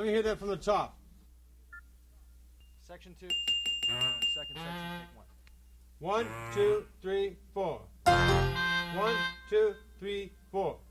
me hear that from the top. Section 2. Second section, take 1. 1, 2, 3, 4. 1, 2, 3, 4.